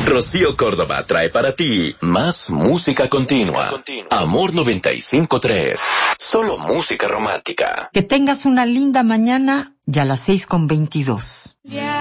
Rocío Córdoba trae para ti más música continua. Amor 95.3. Solo música romántica. Que tengas una linda mañana, ya a las 6:22.